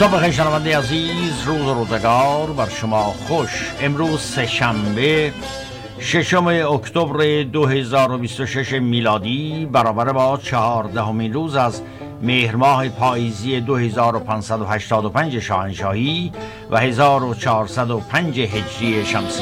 صبح بخیر شنونده عزیز، روز روزگار بر شما خوش. امروز سه‌شنبه 6 اکتبر 2026 میلادی برابر با 14مین روز از مهر ماه پاییزی 2585 شاهنشاهی و 1405 هجری شمسی